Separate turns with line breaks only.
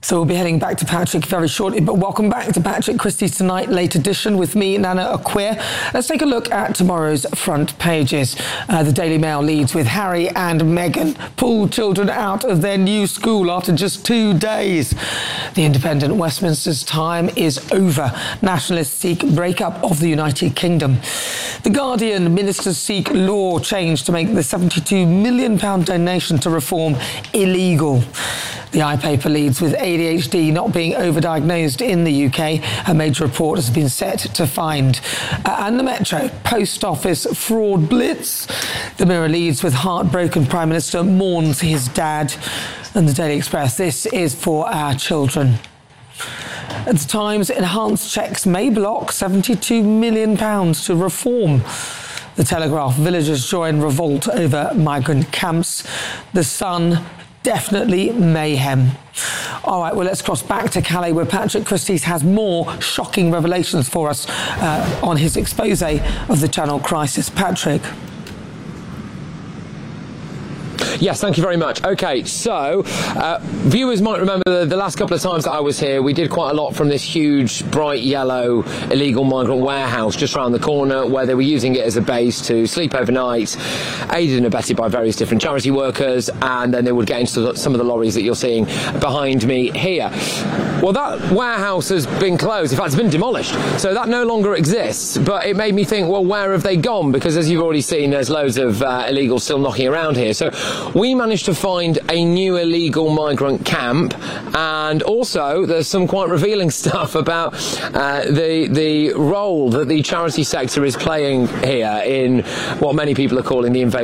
So we'll be heading back to Patrick very shortly, but welcome back to Patrick Christie's Tonight Late Edition with me, Nana Acquia. Let's take a look at tomorrow's front pages. The Daily Mail leads with Harry and Meghan pull children out of their new school after just 2 days. The Independent Westminster's time is over. Nationalists seek breakup of the United Kingdom. The Guardian, ministers seek law change to make the £72 million donation to reform illegal. The iPaper leads with ADHD not being overdiagnosed in the UK. A major report has been set to find. And the Metro, post office fraud blitz. The Mirror leads with heartbroken Prime Minister mourns his dad. And the Daily Express, this is for our children. At the Times, enhanced checks may block £72 million to reform. The Telegraph, villagers join revolt over migrant camps. The Sun, definitely mayhem. All right, well, let's cross back to Calais, where Patrick Christie's has more shocking revelations for us on his expose of the Channel crisis. Patrick.
Yes, thank you very much. OK, so viewers might remember the last couple of times that I was here, we did quite a lot from this huge, bright yellow illegal migrant warehouse just around the corner, where they were using it as a base to sleep overnight, aided and abetted by various different charity workers, and then they would get into some of the lorries that you're seeing behind me here. Well, that warehouse has been closed. In fact, it's been demolished. So that no longer exists. But it made me think, well, where have they gone? Because as you've already seen, there's loads of illegals still knocking around here. So we managed to find a new illegal migrant camp, and also there's some quite revealing stuff about the role that the charity sector is playing here in what many people are calling the invasion